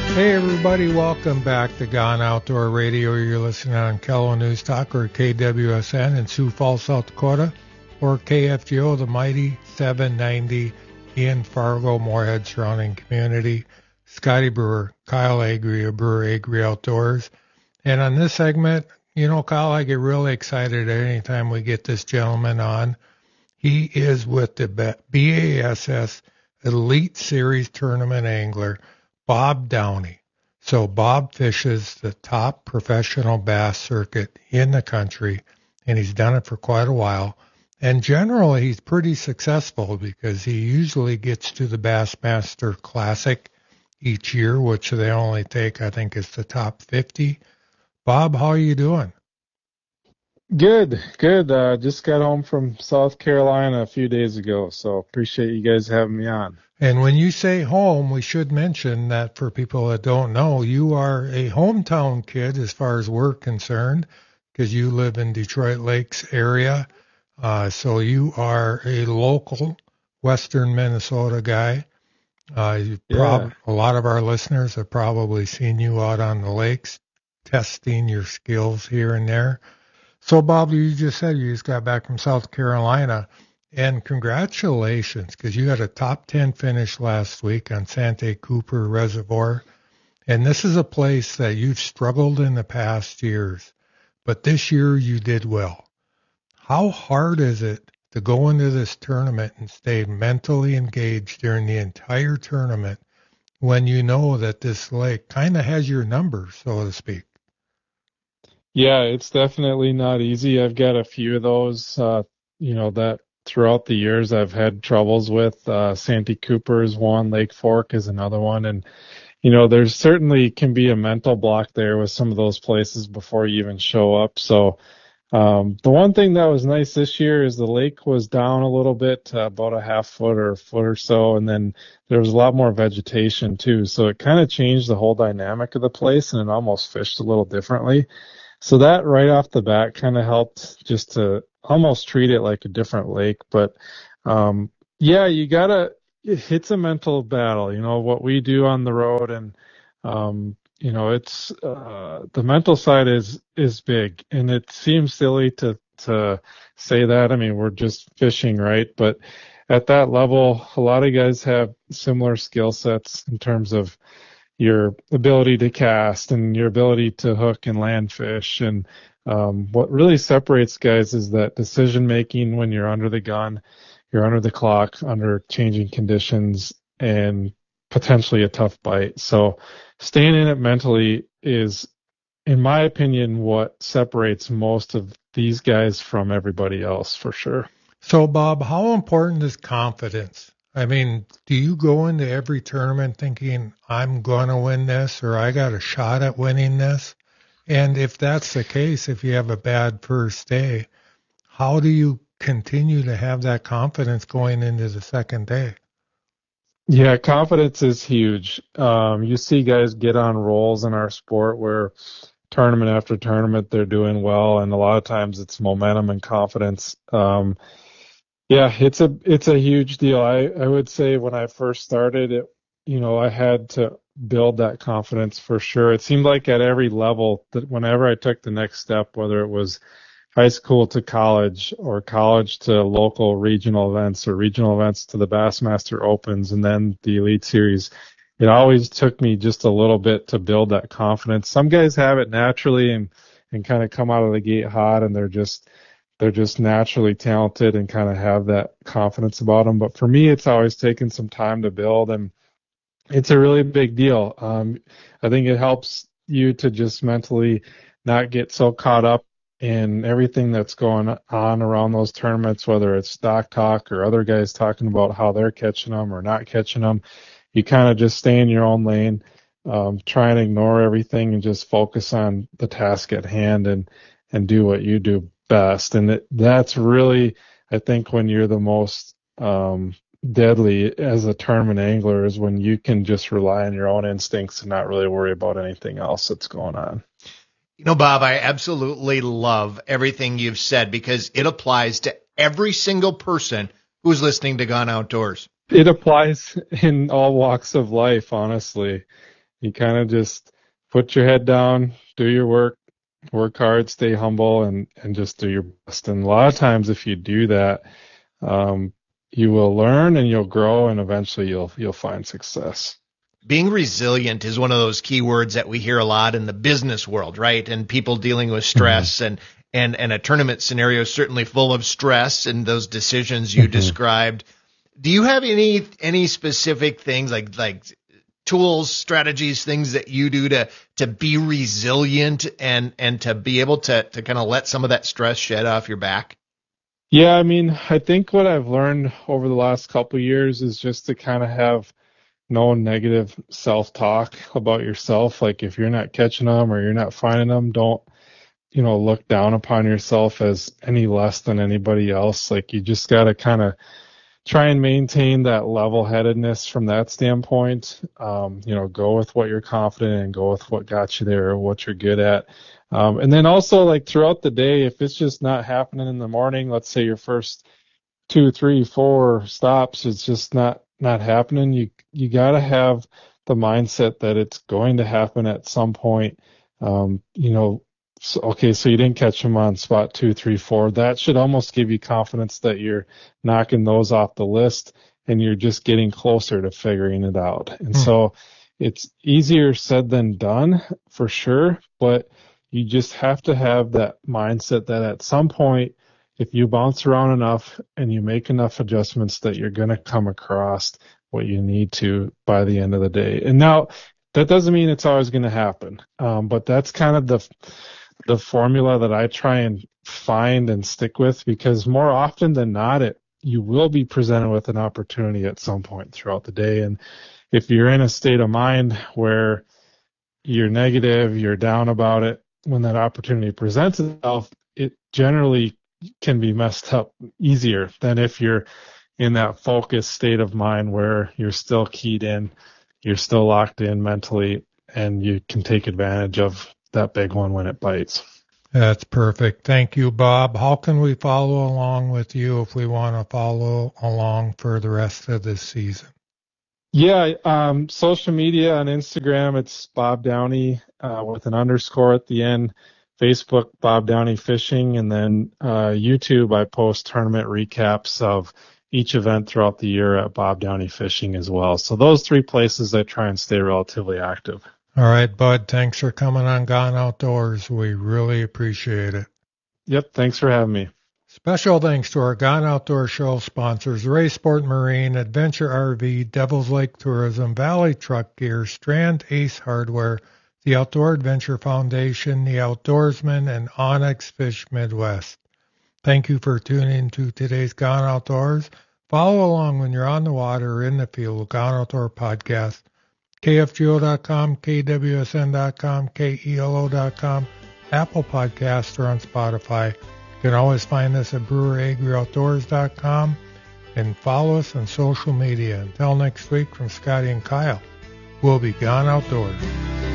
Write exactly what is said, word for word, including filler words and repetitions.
Hey everybody, welcome back to Gone Outdoor Radio. You're listening on Kello News Talk or K W S N in Sioux Falls, South Dakota, or K F G O, the mighty seven ninety in Fargo, Moorhead surrounding community. Scotty Brewer, Kyle Agri of Brewer Agri Outdoors. And on this segment, you know, Kyle, I get really excited any time we get this gentleman on. He is with the B A S S Elite Series Tournament Angler, Bob Downey. So Bob fishes the top professional bass circuit in the country, and he's done it for quite a while. And generally, he's pretty successful because he usually gets to the Bassmaster Classic each year, which they only take, I think, is the top fifty. Bob, how are you doing? Good, good. Uh, just got home from South Carolina a few days ago, so appreciate you guys having me on. And when you say home, we should mention that for people that don't know, you are a hometown kid as far as we're concerned, because you live in Detroit Lakes area. Uh, so you are a local Western Minnesota guy. Uh, you prob- Yeah. A lot of our listeners have probably seen you out on the lakes testing your skills here and there. So, Bob, you just said you just got back from South Carolina, and congratulations, because you had a top ten finish last week on Santee Cooper Reservoir. And this is a place that you've struggled in the past years, but this year you did well. How hard is it to go into this tournament and stay mentally engaged during the entire tournament when you know that this lake kind of has your number, so to speak? Yeah, it's definitely not easy. I've got a few of those, uh, you know, that throughout the years I've had troubles with. Uh, Santee Cooper is one, Lake Fork is another one. And, you know, there's certainly can be a mental block there with some of those places before you even show up. So, Um, the one thing that was nice this year is the lake was down a little bit, uh, about a half foot or a foot or so, and then there was a lot more vegetation too. So it kind of changed the whole dynamic of the place, and it almost fished a little differently. So that right off the bat kind of helped just to almost treat it like a different lake. But um, yeah, you gotta, it's a mental battle. You know what we do on the road, and um, you know, it's uh, the mental side is is big, and it seems silly to to say that. I mean, we're just fishing, right? But at that level, a lot of guys have similar skill sets in terms of your ability to cast and your ability to hook and land fish. And um, what really separates guys is that decision making when you're under the gun, you're under the clock, under changing conditions, and potentially a tough bite. So staying in it mentally is, in my opinion, what separates most of these guys from everybody else, for sure. So, Bob, how important is confidence? I mean, do you go into every tournament thinking, I'm going to win this or I got a shot at winning this? And if that's the case, if you have a bad first day, how do you continue to have that confidence going into the second day? Yeah, confidence is huge. Um, you see guys get on rolls in our sport where tournament after tournament they're doing well, and a lot of times it's momentum and confidence. Um, yeah, it's a it's a huge deal. I I would say when I first started it, you know, I had to build that confidence for sure. It seemed like at every level that whenever I took the next step, whether it was high school to college or college to local regional events or regional events to the Bassmaster Opens and then the Elite Series, it always took me just a little bit to build that confidence. Some guys have it naturally and, and kind of come out of the gate hot and they're just, they're just naturally talented and kind of have that confidence about them. But for me, it's always taken some time to build, and it's a really big deal. Um, I think it helps you to just mentally not get so caught up in everything that's going on around those tournaments, whether it's stock talk or other guys talking about how they're catching them or not catching them. You kind of just stay in your own lane, um, try and ignore everything and just focus on the task at hand and, and do what you do best. And it, that's really, I think, when you're the most um, deadly as a tournament angler is when you can just rely on your own instincts and not really worry about anything else that's going on. You know, Bob, I absolutely love everything you've said because it applies to every single person who's listening to Gone Outdoors. It applies in all walks of life, honestly. You kind of just put your head down, do your work, work hard, stay humble, and, and just do your best. And a lot of times if you do that, um, you will learn and you'll grow, and eventually you'll you'll find success. Being resilient is one of those key words that we hear a lot in the business world, right? And people dealing with stress mm-hmm. and, and, and a tournament scenario is certainly full of stress and those decisions you mm-hmm. described. Do you have any, any specific things like, like tools, strategies, things that you do to, to be resilient and, and to be able to, to kind of let some of that stress shed off your back? Yeah, I mean, I think what I've learned over the last couple of years is just to kind of have no negative self-talk about yourself. Like if you're not catching them or you're not finding them, don't, you know, look down upon yourself as any less than anybody else. Like you just got to kind of try and maintain that level-headedness from that standpoint. Um, you know, go with what you're confident in, go with what got you there or what you're good at. Um, and then also like throughout the day, if it's just not happening in the morning, let's say your first two, three, four stops, it's just not, not happening. You, you got to have the mindset that it's going to happen at some point. Um, you know, so, okay, so you didn't catch them on spot two, three, four. That should almost give you confidence that you're knocking those off the list and you're just getting closer to figuring it out. And hmm. so it's easier said than done for sure, but you just have to have that mindset that at some point, if you bounce around enough and you make enough adjustments, that you're going to come across what you need to by the end of the day. And now that doesn't mean it's always going to happen. Um, but that's kind of the, the formula that I try and find and stick with, because more often than not, it, you will be presented with an opportunity at some point throughout the day. And if you're in a state of mind where you're negative, you're down about it, when that opportunity presents itself, it generally can be messed up easier than if you're in that focused state of mind where you're still keyed in, you're still locked in mentally, and you can take advantage of that big one when it bites. That's perfect. Thank you, Bob. How can we follow along with you if we want to follow along for the rest of this season? Yeah, um, social media on Instagram, it's Bob Downey uh, with an underscore at the end. Facebook, Bob Downey Fishing, and then uh, YouTube, I post tournament recaps of each event throughout the year at Bob Downey Fishing as well. So those three places I try and stay relatively active. All right, Bud, thanks for coming on Gone Outdoors. We really appreciate it. Yep, thanks for having me. Special thanks to our Gone Outdoors show sponsors, Ray Sport Marine, Adventure R V, Devil's Lake Tourism, Valley Truck Gear, Strand Ace Hardware, the Outdoor Adventure Foundation, The Outdoorsman, and Onyx Fish Midwest. Thank you for tuning to today's Gone Outdoors. Follow along when you're on the water or in the field with Gone Outdoor Podcast. K F G O dot com, K W S N dot com, K E L O dot com, Apple Podcasts, or on Spotify. You can always find us at Brewer Agri Outdoors dot com and follow us on social media. Until next week, from Scotty and Kyle, we'll be Gone Outdoors.